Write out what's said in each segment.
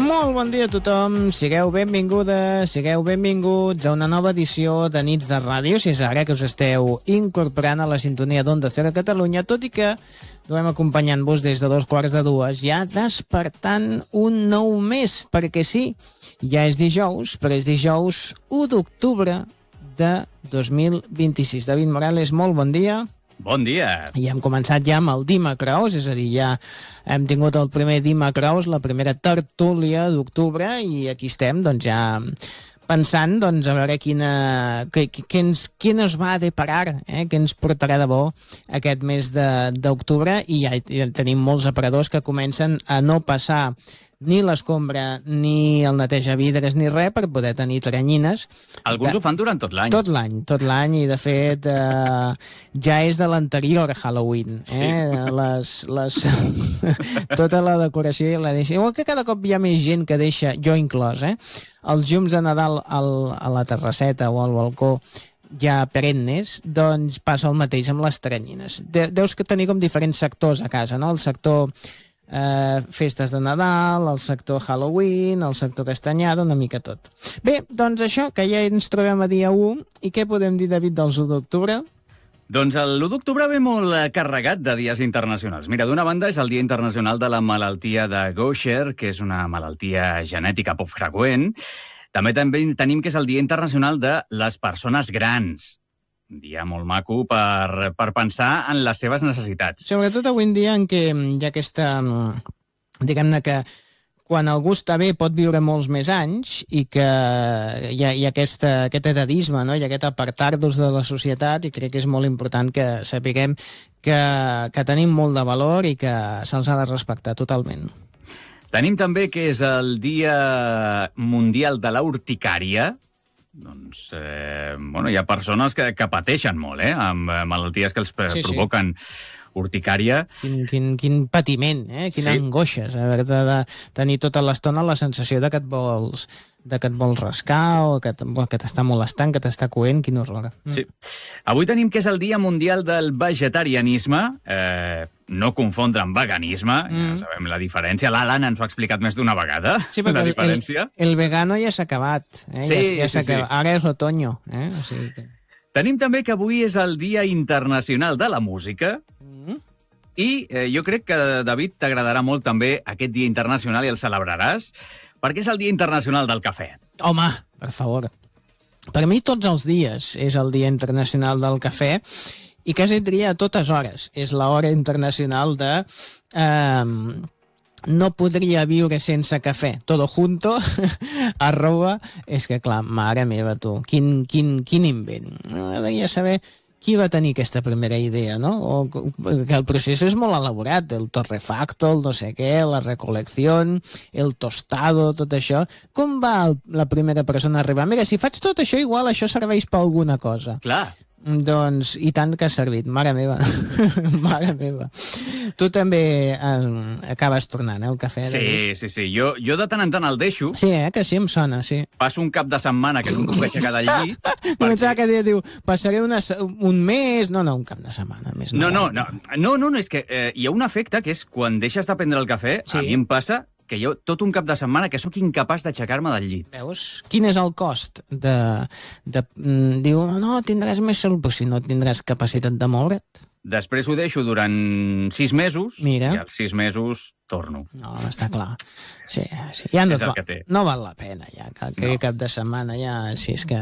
Molt bon dia a tothom, sigueu benvingudes, sigueu benvinguts a una nova edició de Nits de Ràdio, si és ara que us esteu incorporant a la sintonia d'Onda Cero Catalunya, tot i que duem acompanyant-vos des de 2:45, ja despertant un nou mes, perquè sí, ja és dijous, però és dijous 1 d'octubre de 2026. David Morales, molt bon dia. Bon dia. I hem començat ja amb el Dimacraus, és a dir, ja hem tingut el primer Dimacraus, la primera tertúlia d'octubre, i aquí estem, doncs ja pensant, doncs, a veure què ens va a deparar, què ens portarà de bo aquest mes d'octubre, i ja tenim molts aparadors que comencen a no passar ni l'escombra, ni el neteja vidres, ni res, per poder tenir teranyines. Alguns ho fan durant tot l'any. Tot l'any, i de fet ja és de l'anterior Halloween. Sí. Tota la decoració ja la deixa. Igual que cada cop hi ha més gent que deixa, jo inclòs, els llums de Nadal a la terrasseta o al balcó ja perennes, doncs passa el mateix amb les teranyines. Deus que tenir com diferents sectors a casa, no? El sector festes de Nadal, el sector Halloween, el sector castanyada, una mica tot. Bé, doncs això, que ja ens trobem a dia 1, i què podem dir, David, dels 1 d'octubre? Doncs l'1 d'octubre ve molt carregat de dies internacionals. Mira, d'una banda és el Dia Internacional de la Malaltia de Gaucher, que és una malaltia genètica poc freqüent. També tenim que és el Dia Internacional de les Persones Grans. Un dia molt maco per pensar en les seves necessitats. Sobretot avui en dia en què hi ha aquesta... Diguem-ne que quan algú està bé pot viure molts més anys, i que hi ha aquest edadisme, no? Hi ha aquest apartar-nos de la societat, i crec que és molt important que sapiguem que tenim molt de valor i que se'ls ha de respectar totalment. Tenim també que és el Dia Mundial de la Urticària. Doncs, hi ha persones que pateixen molt, amb malalties que els provoquen urticària. Quin patiment, quina angoixa, haver de tenir tota l'estona la sensació de que et vols rascar, o que t'està molestant, que t'està coent, quin horror. Sí. Avui tenim que és el Dia Mundial del Vegetarianisme, no confondre amb veganisme, ja sabem la diferència. L'Alan ens ho ha explicat més d'una vegada, sí, la diferència. El vegano ja s'ha acabat. Sí. Ara és l'otoño. O sigui que... Tenim també que avui és el Dia Internacional de la Música, i jo crec que, David, t'agradarà molt també aquest Dia Internacional, i el celebraràs, perquè és el Dia Internacional del Cafè. Home, per favor. Per mi tots els dies és el Dia Internacional del Cafè, i quasi diria a totes hores. És l'hora internacional de... no podria viure sense cafè. Todo junto, / És que, clar, mare meva, tu, quin invent. M'agradaria saber qui va tenir aquesta primera idea, no? Que el procés és molt elaborat, el torrefacto, el no sé què, la recolecció, el tostado, tot això. Com va la primera persona a arribar? Mira, si faig tot això, igual això serveix per alguna cosa. Clar. Doncs, i tant que ha servit, mare meva. Mare meva. Tu també acabes tornant, el cafè? Sí. Jo de tant en tant el deixo. Sí, que sí, em sona, sí. Passo un cap de setmana que no em puc aixecar del llit. Pensava que diu, passaré un mes... No, un cap de setmana més. No, és que hi ha un efecte que és quan deixes de prendre el cafè, a mi em passa que jo tot un cap de setmana que sóc incapaç d'aixecar-me del llit. Veus? Quin és el cost diu, no, tindràs més salut, però si no tindràs capacitat de moure't. Després ho deixo durant 6 mesos. Mira. I als 6 mesos torno. No, està clar. Sí. Ja no, és el que té. No val la pena, ja, que cap de setmana ja, si és que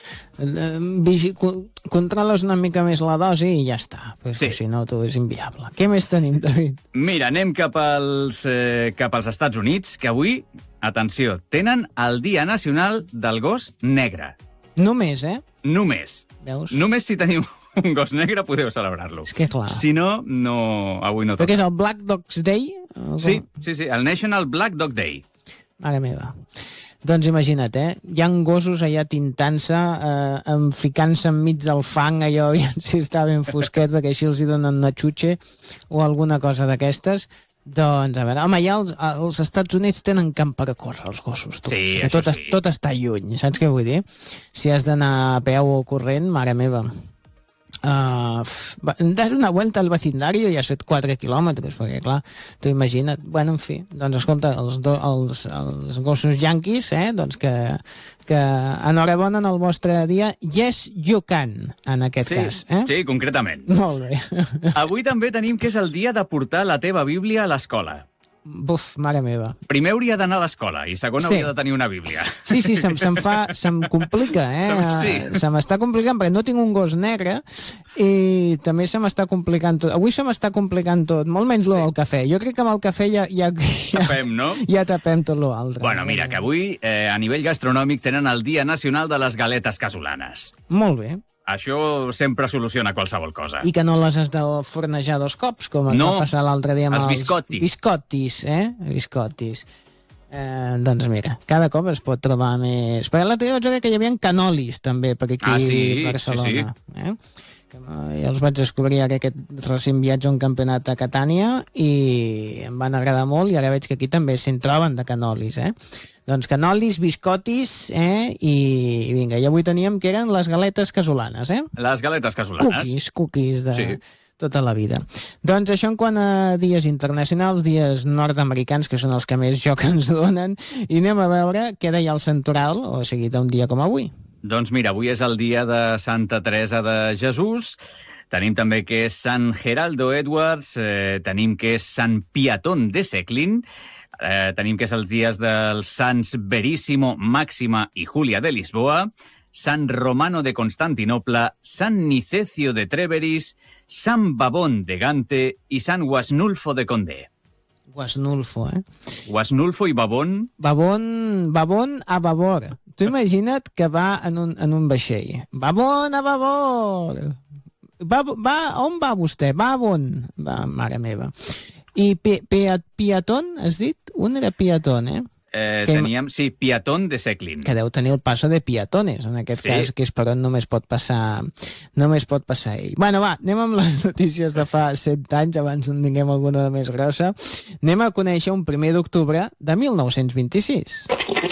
controles una mica més la dosi i ja està, perquè si no, tu és inviable. Què més tenim, David? Mira, anem cap als Estats Units, que avui, atenció, tenen el Dia Nacional del Gos Negre. Només, Només. Veus? Només si teniu un gos negre podeu celebrar-lo. És que clar. Si no, avui no toca. Perquè és el Black Dogs Day? Sí, el National Black Dog Day. Mare meva. Doncs imagina't, hi ha gossos allà tintant-se, ficant-se enmig del fang, allò, si està ben fosquet, perquè així els hi donen una xutxe o alguna cosa d'aquestes. Doncs, a veure, home, ja els Estats Units tenen camp per a córrer, els gossos, tu. Sí, això sí. Tot està lluny, saps què vull dir? Si has d'anar a peu o corrent, mare meva. dar una vuelta al vecindario i has fet 4 quilòmetres, perquè clar, tu imagina't. Bueno, en fi, doncs escolta, els gossos yanquis, doncs que enhorabona en el vostre dia. Yes, you can, en aquest cas. Sí, concretament. Molt bé. Avui també tenim que és el dia de portar la teva Bíblia a l'escola. Buf, mare meva. Primer hauria d'anar a l'escola i segon hauria de tenir una Bíblia. Sí, se'm complica, Sí. Se m'està complicant perquè no tinc un gos negre i també se m'està complicant tot. Avui se m'està complicant tot, molt menys el cafè. Jo crec que amb el cafè ja tapem, no? Ja tapem tot l'altre. Bueno, mira, que avui, a nivell gastronòmic, tenen el Dia Nacional de les Galetes Casolanes. Molt bé. Això sempre soluciona qualsevol cosa. I que no les has de fornejar 2 cops, com va passar l'altre dia amb els biscottis. Biscottis. Doncs mira, cada cop es pot trobar més... Perquè l'altre dia vaig veure que hi havia canolis també per aquí a Barcelona. Sí. Jo els vaig descobrir ara aquest recent viatge a un campionat a Catània i em van agradar molt i ara veig que aquí també se'n troben de canolis, Doncs canolis, biscotis, i vinga, i avui teníem que eren les galetes casolanes, Les galetes casolanes. Cookies de tota la vida. Doncs això en quant a dies internacionals, dies nord-americans, que són els que més joc ens donen, i anem a veure què deia el santoral, o sigui, d'un dia com avui. Doncs mira, avui és el dia de Santa Teresa de Jesús, tenim també que és Sant Geraldo Edwards, tenim que és Sant Piatón de Seclin, tenim que és els dies dels Sants Veríssimo, Màxima i Júlia de Lisboa, Sant Romano de Constantinople, Sant Nicecio de Treveris, Sant Babón de Gante i Sant Guasnulfo de Condé. Guasnulfo, Guasnulfo i Babón. Babón a babor. Tu imagina't que va en un vaixell. Babón a babor. On va vostè? Babón. Mare meva. I Piatón, has dit? Un era Piatón, Teníem, Piatón de Seclin. Que deu tenir el paso de piatones, en aquest cas, que és per on només pot passar ell. Bueno, va, anem amb les notícies de fa 7 anys, abans en tinguem alguna de més grossa. Anem a conèixer un 1 d'octubre de 1926.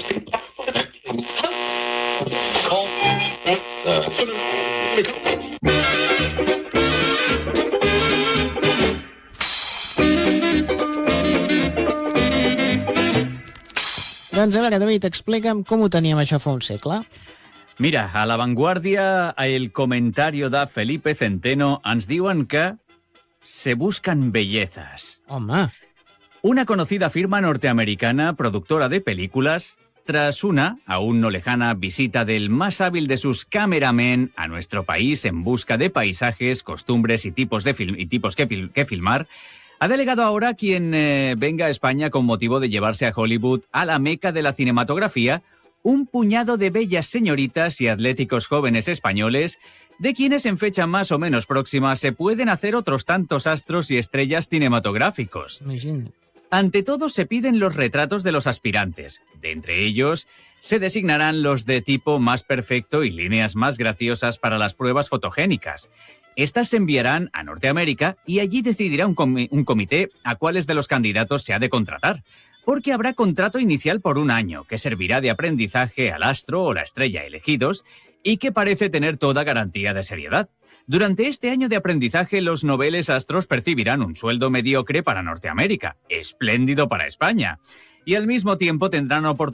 Doncs a veure, David, explica'm com ho teníem això fa un segle. Mira, a La Vanguardia, el comentario de Felipe Centeno ens diuen que se buscan bellezas. Home. Una conocida firma norteamericana, productora de películas, tras una, aún no lejana, visita del más hábil de sus cameramen a nuestro país en busca de paisajes, costumbres y tipos que filmar, ha delegado ahora quien venga a España con motivo de llevarse a Hollywood, a la meca de la cinematografía, un puñado de bellas señoritas y atléticos jóvenes españoles, de quienes en fecha más o menos próxima se pueden hacer otros tantos astros y estrellas cinematográficos. Imagínate. Ante todo se piden los retratos de los aspirantes. De entre ellos se designarán los de tipo más perfecto y líneas más graciosas para las pruebas fotogénicas. Estas se enviarán a Norteamérica y allí decidirá un comité a cuáles de los candidatos se ha de contratar, porque habrá contrato inicial por 1 año que servirá de aprendizaje al astro o la estrella elegidos y que parece tener toda garantía de seriedad. Durante este año de aprendizaje, los noveles astros percibirán un sueldo mediocre para Norteamérica, espléndido para España, y al mismo tiempo tendrán oportunidad